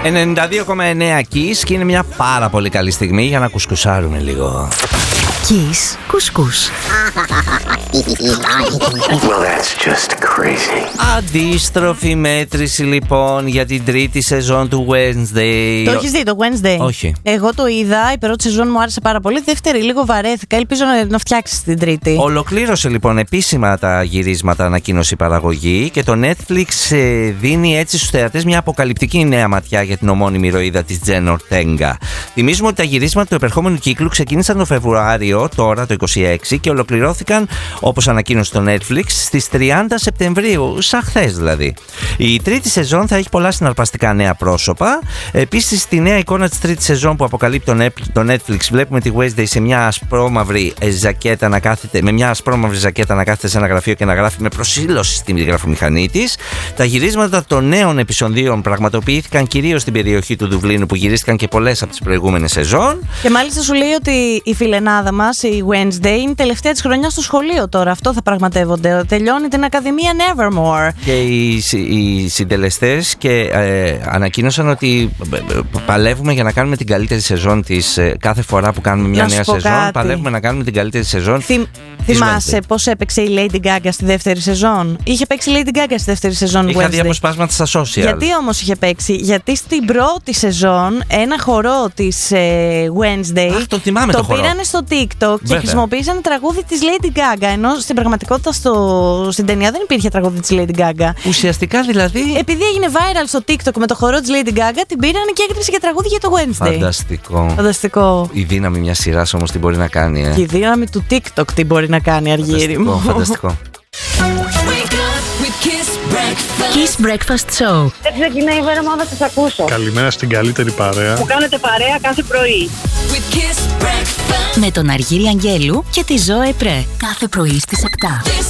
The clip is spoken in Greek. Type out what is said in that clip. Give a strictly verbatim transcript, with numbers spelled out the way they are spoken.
ενενήντα δύο κόμμα εννέα Kiss και είναι μια πάρα πολύ καλή στιγμή για να κουσκουσάρουμε λίγο. Kiss κουσκούς. Well, that's just crazy. Αντίστροφη μέτρηση λοιπόν για την τρίτη σεζόν του Wednesday. Το έχεις δει το Wednesday? Όχι. Εγώ το είδα, η πρώτη σεζόν μου άρεσε πάρα πολύ. Δεύτερη λίγο βαρέθηκα, ελπίζω να, να φτιάξεις την τρίτη. Ολοκλήρωσε λοιπόν επίσημα τα γυρίσματα, ανακοίνωσε η παραγωγή, και το Netflix ε, δίνει έτσι στους θεατές μια αποκαλυπτική νέα ματιά για την ομώνυμη ηρωίδα της Jen Ortega. Θυμίζουμε ότι τα γυρίσματα του επερχόμενου κύκλου ξεκίνησαν το Φεβρουάριο, τώρα το είκοσι έξι, και ολοκληρώθηκαν, όπως ανακοίνωσε το Netflix, στις τριάντα Σεπτεμβρίου, σαν χθες δηλαδή. Η τρίτη σεζόν θα έχει πολλά συναρπαστικά νέα πρόσωπα. Επίσης, στη νέα εικόνα της τρίτης σεζόν που αποκαλύπτει το Netflix, βλέπουμε τη Wednesday σε μια ασπρόμαυρη ζακέτα να κάθεται, με μια ασπρόμαυρη ζακέτα να κάθεται σε ένα γραφείο και να γράφει με προσήλωση στη γραφομηχανή της. Τα γυρίσματα των νέων επεισοδίων πραγματοποιήθηκαν κυρίως στην περιοχή του Δουβλίνου, που γυρίστηκαν και πολλές από τις προηγούμενες σεζόν. Και μάλιστα σου λέει ότι η φιλενάδα μας, η Wednesday, είναι τελευταία της χρονιάς στο σχολείο τώρα. Αυτό θα πραγματεύονται. Τελειώνει την Ακαδημία Nevermore. Και οι, οι συντελεστές και ε, ανακοίνωσαν ότι παλεύουμε για να κάνουμε την καλύτερη σεζόν της. Ε, κάθε φορά που κάνουμε μια να νέα σεζόν, κάτι. παλεύουμε να κάνουμε την καλύτερη σεζόν. Θυμ, θυμάσαι πώς έπαιξε η Lady Gaga στη δεύτερη σεζόν? Είχε παίξει η Lady Gaga στη δεύτερη σεζόν. Είχα Wednesday. δει αποσπάσματα στα social. Γιατί όμως είχε παίξει? Γιατί στην πρώτη σεζόν ένα χορό της ε, Wednesday. Αχ, το θυμάμαι το, το χορό. πήρανε στο TikTok. Βέβαια. Και χρησιμοποίησαν τραγούδι της Lady Gaga. Ενώ στην πραγματικότητα στο, στην ταινία δεν υπήρχε τραγούδι της Lady Gaga. Ουσιαστικά δηλαδή. Επειδή έγινε viral στο TikTok με το χορό της Lady Gaga, την πήρανε και έγραψε και τραγούδι για το Wednesday. Φανταστικό. Φανταστικό. Η δύναμη μιας σειράς όμως τι μπορεί να κάνει, ε. Και η δύναμη του TikTok τι μπορεί να κάνει, Αργύρι μου. Φανταστικό. Kiss Breakfast Show. Δεν ξεκινάει η μέρα μου να σας ακούσω. Καλημέρα στην καλύτερη παρέα. Που κάνετε παρέα κάθε πρωί. Με τον Αργύρι Αγγέλου και τη Ζώε Πρέ. Κάθε πρωί στις επτά.